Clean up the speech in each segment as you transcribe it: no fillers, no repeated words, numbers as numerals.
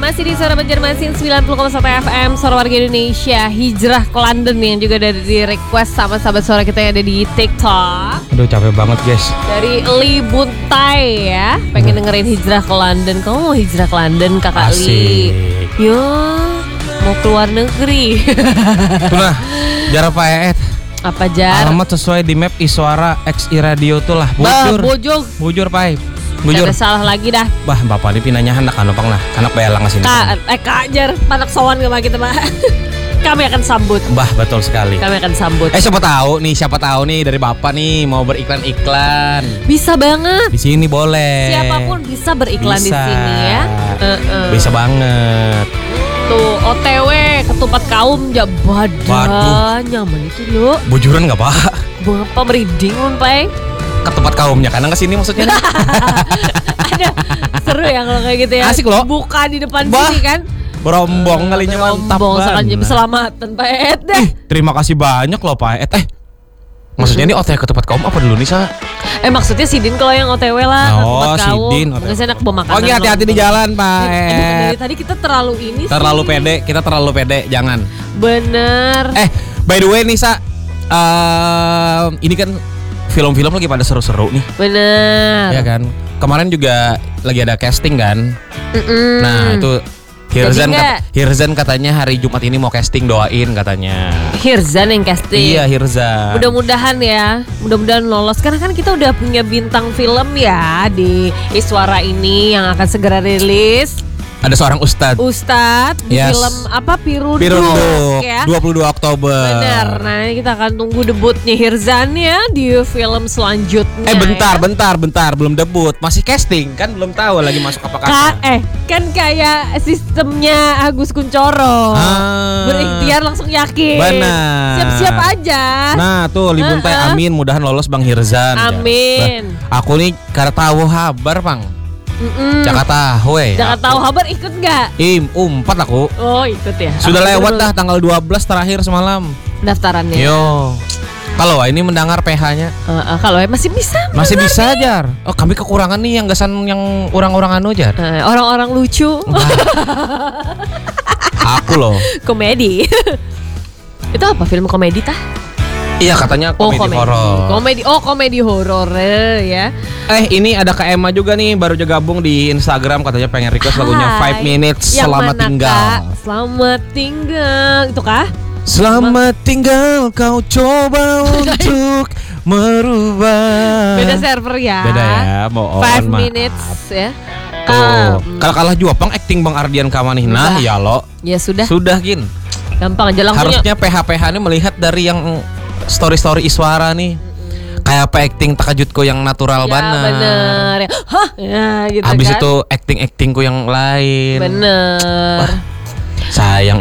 Masih di Suara Banjarmasin 90,1 FM, Suara Warga Indonesia. Hijrah ke London yang juga dari di request sama sahabat suara kita yang ada di TikTok. Aduh capek banget guys. Dari Li Buntai ya, pengen dengerin Hijrah ke London. Kamu mau hijrah ke London Kakak Asik. Li? Yo, mau keluar negeri. Itulah Jar Pak Eet. Apa Jar? Alamat sesuai di map Iswara X iRadio tuh lah. Bojong. Bujur Pak. Gak ada salah lagi dah. Bah bapak ini pinanya hendak kanopang lah. Kanak bayalang ke sini. Kak Jar, panak sowan sama kita Pak. Kami akan sambut. Bah betul sekali. Kami akan sambut. Siapa tahu nih dari bapak nih mau beriklan-iklan. Bisa banget. Di sini boleh. Siapapun bisa beriklan di sini ya. Bisa banget. Tuh OTW ketupat kaum ya badan nyaman itu lo. Bujuran nggak Pak? Bapak merinding Pak. Ketupat kaumnya karena kesini maksudnya. Ada seru ya kalau kayak gitu ya. Asik loh. Buka di depan sini kan. Berombong kalinya mantap banget. Selamatan Pak Eet deh. Terima kasih banyak loh Pak Eet. Maksudnya ini OTW ketupat kaum apa dulu nih Sa? Maksudnya Sidin kalau yang OTW lah. Oh Sidin Mungkin saya enak bawa makanan. Oke hati-hati di jalan Pak Eet. Dari tadi kita terlalu ini sih. Kita terlalu pede, jangan. Bener. By the way nih Sa, ini kan film-film lagi pada seru-seru nih. Bener. Ya kan. Kemarin juga lagi ada casting kan. Nah itu Hirzan katanya hari Jumat ini mau casting, doain katanya. Hirzan yang casting. Iya Hirzan. Mudah-mudahan ya, mudah-mudahan lolos. Karena kan kita udah punya bintang film ya di Iswara ini yang akan segera rilis. Ada seorang Ustadz di film apa Pirunduk ya 22 Oktober. Benar. Nah ini kita akan tunggu debutnya Hirzan ya di film selanjutnya. Bentar belum debut, masih casting kan, belum tahu lagi masuk apa kagak. Kan kayak sistemnya Agus Kuncoro. Berikhtiar langsung yakin. Benar. Siap-siap aja. Nah tuh Li Buntai amin, mudahan lolos Bang Hirzan. Amin. Aku nih karena tahu kabar Bang. Jakarta kabar ikut gak? Umpat aku. Oh ikut ya. Sudah lewat dah tanggal 12 terakhir semalam daftarannya. Yo. Kalau ini mendengar PH-nya. Kalau masih bisa. Masih bisa Jar. Oh kami kekurangan nih yang gasan yang orang-orang anu Jar. Orang-orang lucu. Aku loh. Komedi. Itu apa film komedi tah? Iya katanya komedi horor. Komedi horor ya. Ini ada Kak Emma juga nih, baru aja gabung di Instagram, katanya pengen request lagunya 5 Minutes yang Selamat mana, Tinggal. Kak? Selamat tinggal itu kah? Selamat tinggal kau coba untuk merubah. Beda server ya. Beda ya, mohon 5 minutes ya. Kalau kalah Juapang acting Bang Ardian Kamani. Nah, ya lo. Ya sudah. Sudah Gin. Gampang aja langsung. Harusnya PH ini melihat dari yang story Iswara nih. Kayak apa acting takajutku yang natural ya, banget. Bener ya. Hah ya, gitu. Habis kan? itu actingku yang lain. Bener. Sayang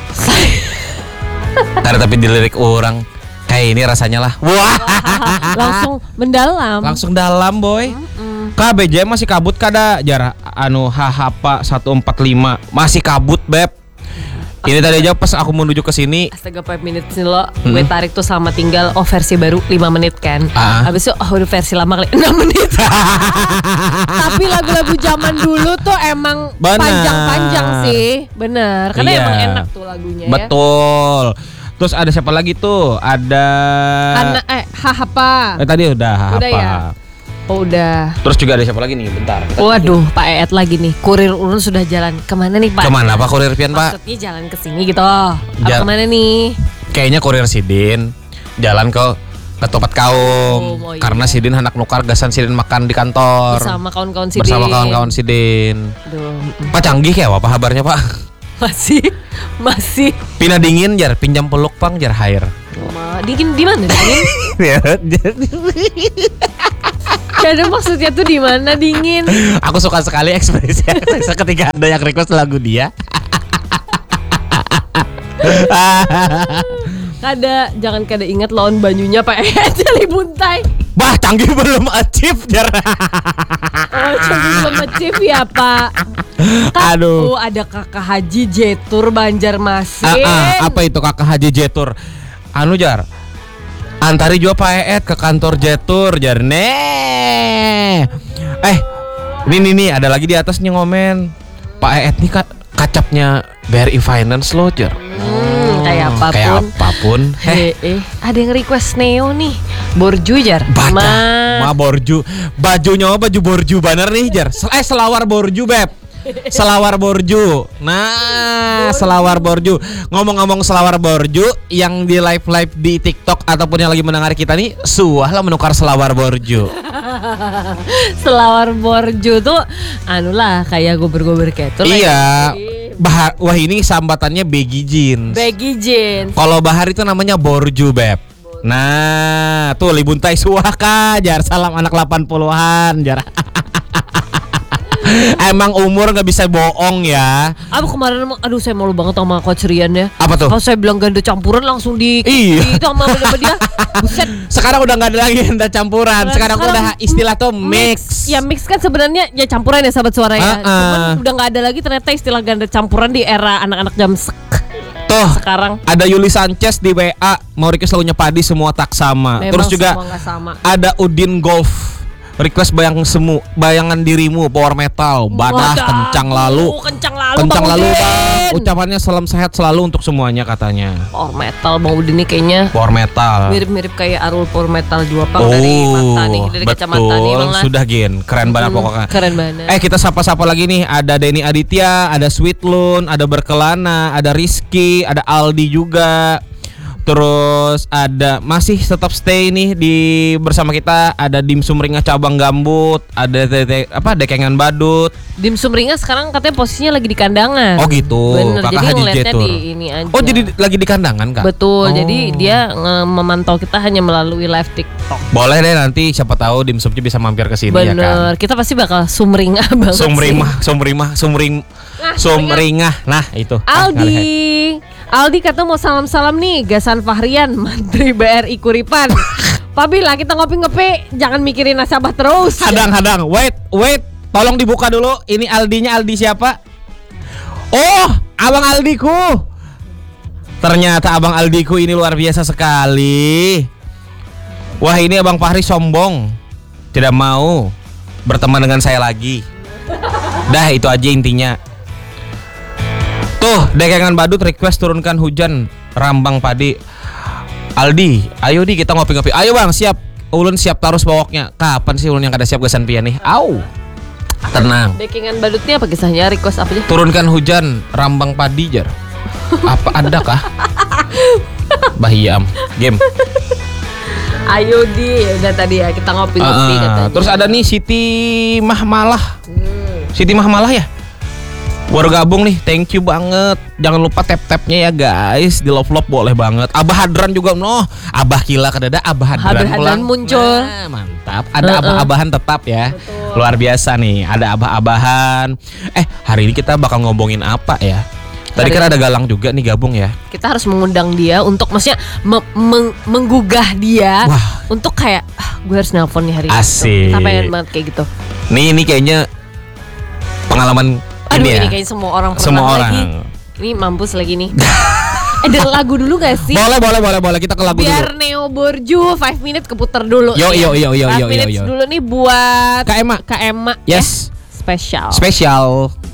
karena tapi dilirik orang kayak ini rasanya lah. Wah. Langsung dalam boy. KBJ masih kabut kada Jar HHPA 145 masih kabut beb. Ini tadi aja pas aku menuju ke sini. Astaga 5 minutes nih lo. Gue tarik tuh Selamat Tinggal. Versi baru 5 menit kan. Habis itu udah versi lama kali 6 menit. Tapi lagu-lagu zaman dulu tuh emang panjang-panjang sih. Bener. Karena emang enak tuh lagunya. Betul. Terus ada siapa lagi tuh? Ada HHPA. Tadi udah HHPA. Udah ya? Oh udah. Terus juga ada siapa lagi nih? Bentar. Waduh, Pak Eet lagi nih. Kurir Urun sudah jalan. Kemana nih Pak? Kemana Pak Kurir Pian Pak? Maksudnya jalan ke sini gitu. Kemana nih? Kayaknya Kurir Sidin jalan ke ketupat kaum. Karena Sidin hendak nukar gasan Sidin makan di kantor. Bersama kawan-kawan Sidin. Aduh. Pak canggih ya apa kabarnya Pak? Masih. Pina dingin Jar, pinjam peluk Pang Jar hair. Dingin di mana dingin? Ada maksudnya tuh di mana dingin? Aku suka sekali ekspresinya ketika ada yang request lagu dia. Jangan ingat lawan banyunya Pak Li Buntai. Bah, canggih belum achieve Jar. Canggih belum achieve ya Pak. Aduh. Ada Kakak Haji Jetur Banjarmasin. Apa itu Kakak Haji Jetur? Jar. Antari juga Pak Eet ke kantor Jetur Jar. Ini ada lagi di atas nih ngomen. Pak Eet nih kacapnya BRI Finance loh, Jer. Kayak apapun. Kayak apapun. Ada yang request Neo nih. Borju Jar. Ma borju. Bajunya baju borju bener nih, Jar. Selawar borju, Beb. Selawar borju. Nah, selawar borju. Ngomong-ngomong selawar borju, yang di live di TikTok ataupun yang lagi mendengar kita nih, suah lah menukar selawar borju. Selawar borju tuh anulah kayak gober-gober kayak itu. Iya. Wah ini sambatannya baggy jeans. Baggy jeans. Kalau bahar itu namanya borju, Beb. Nah, tuh libuntai suaka, Jar. Salam anak 80-an, Jar. Emang umur gak bisa bohong ya. Aku kemarin aduh saya malu banget sama Coach Rian ya. Apa tuh? Kalau saya bilang ganda campuran langsung iya. itu sama dia. Buset. Sekarang udah gak ada lagi ganda campuran. Sekarang udah istilah tuh mix. Ya mix kan sebenarnya ya campuran ya sahabat suara ya. Cuman udah gak ada lagi ternyata istilah ganda campuran di era anak-anak jamsek. Tuh sekarang ada Yuli Sanchez di WA mau request lagunya Padi semua tak sama. Memang terus juga sama. Ada Udin Golf request bayangan dirimu power metal badah kencang lalu Bang. Ucapannya salam sehat selalu untuk semuanya katanya. Power metal Bang Udin nih kayaknya power metal mirip-mirip kayak Arul power metal juga Bang dari mata nih dari kacamata nih Bang. Sudah Gin keren banget pokoknya. Keren banget. Kita sapa-sapa lagi nih. Ada Denny Aditya, ada Sweet Loon, ada Berkelana, ada Rizky, ada Aldi juga. Terus ada masih tetap stay nih di bersama kita, ada Dimsum Ringah Cabang Gambut, ada Dekengan Badut. Dimsum Ringah sekarang katanya posisinya lagi di kandangan. Oh gitu. Bener, Kakak jadi Haji ngeliatnya Jetur. di ini aja. Oh jadi lagi di kandangan Kak? Betul. Jadi dia memantau kita hanya melalui live TikTok. Boleh deh nanti siapa tahu Dimsumnya bisa mampir ke sini ya kan. Bener. Kita pasti bakal sumringah banget. Sumringah. Nah, itu. Aldi kata mau salam-salam nih Gasan Fahrian, Menteri BRI Kuripan. Pabila kita ngopi-ngopi, jangan mikirin nasabah terus. Hadang. Wait. Tolong dibuka dulu. Ini Aldinya Aldi siapa? Oh, Abang Aldiku. Ternyata Abang Aldiku ini luar biasa sekali. Wah, ini Abang Fahri sombong. Tidak mau berteman dengan saya lagi. Dah, itu aja intinya. Tuh, Dekengan Badut request turunkan hujan Rambang Padi. Aldi, ayo di kita ngopi-ngopi. Ayo Bang, siap. Ulun siap taruh bawoknya. Kapan sih ulun yang kada siap gesan pian nih? Au. Tenang. Dekengan Badutnya apa kisahnya? Request apa aja? Turunkan hujan Rambang Padi, Jar. Apa ada kah? Bahiam. Game. Ayo di, udah tadi ya kita ngopi-ngopi katanya. Terus ada nih Siti Mahmalah. Siti Mahmalah ya? Baru gabung nih, thank you banget. Jangan lupa tap-tapnya ya guys. Di love boleh banget. Abah Hadran juga Abah Kila kadada Abah Hadran muncul. Nah, mantap. Ada abah-abahan tetap ya. Betul. Luar biasa nih. Ada abah-abahan. Hari ini kita bakal ngomongin apa ya? Tadi kan ada Galang juga nih gabung ya. Kita harus mengundang dia untuk maksudnya menggugah dia. Wah. Untuk kayak gue harus nelpon nih hari ini. Asik. Kita pengen banget kayak gitu. Nih ini kayaknya pengalaman. Aduh ini kayaknya semua orang lagi. Ini mampus lagi nih. Ada lagu dulu gak sih? Boleh kita ke lagu biar dulu. Biar Neo Borju 5 minutes keputar dulu. Yo. 5 minutes dulu nih buat Kak Emma. Yes. Ya. Spesial.